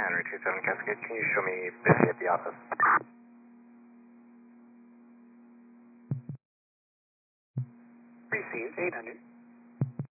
Henry 27 Cascade, can you show me busy at the office? Received 800.